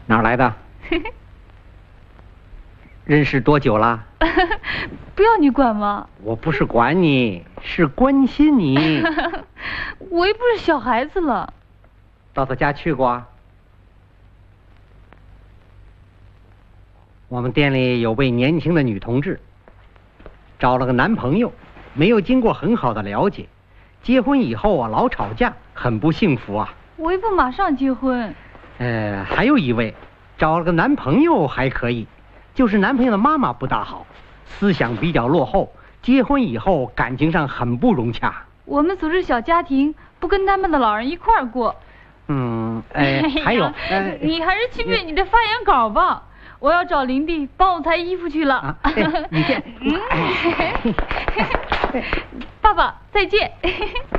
哪儿来的？认识多久了？ 不要你管吗？ 我不是管你，是关心你。 我又不是小孩子了。 到他家去过啊？我们店里有位年轻的女同志，找了个男朋友，没有经过很好的了解，结婚以后啊老吵架，很不幸福啊。 我又不马上结婚。 还有一位，找了个男朋友还可以，就是男朋友的妈妈不大好，思想比较落后，结婚以后感情上很不融洽。 我们组织小家庭，不跟他们的老人一块儿过。 还有， 你还是去背你的发言稿吧。我要找林弟帮我裁衣服去了。 你先。 爸爸，再见。